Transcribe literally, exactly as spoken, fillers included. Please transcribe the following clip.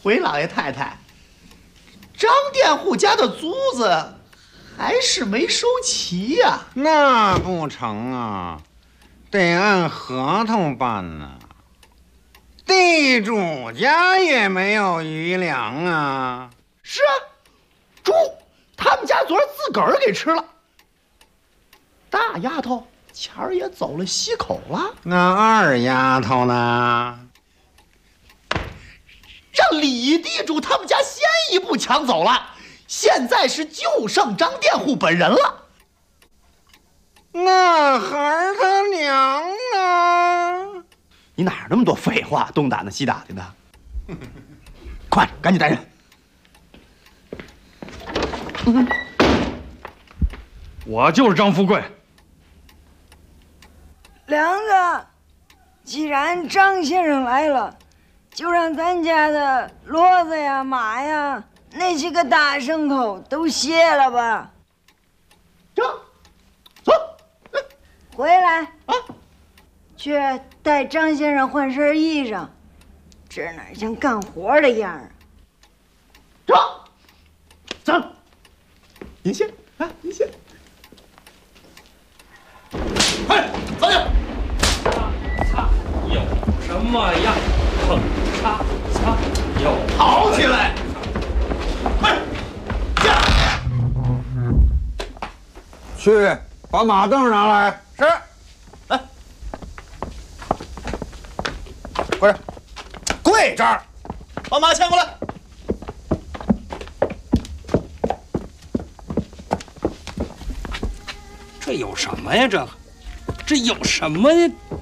回老爷太太，张佃户家的租子还是没收齐呀、啊。 那不成啊，得按合同办呢。地主家也没有余粮啊。 是啊，猪他们家昨儿自个儿给吃了。大丫头钱儿也走了西口了。 那二丫头呢？ 让李地主他们家先一步抢走了，现在是就剩张佃户本人了。 那孩儿他娘呢？ 你哪儿那么多废话，东打听西打听的？快，赶紧带人！ 嗯，我就是张富贵。 梁子，既然张先生来了，就让咱家的骡子呀、马呀那些个大牲口都卸了吧。 走，走， 回来啊！去带张先生换身衣裳，这哪像干活的样啊！ 走，走，您先啊，您先。快，走去！ 擦，有什么呀？哼，擦擦，有跑起来！快，下！ 去把马凳拿来。 是。来，不是，跪这儿，把马牵过来。 这有什么呀？这个，这有什么呀？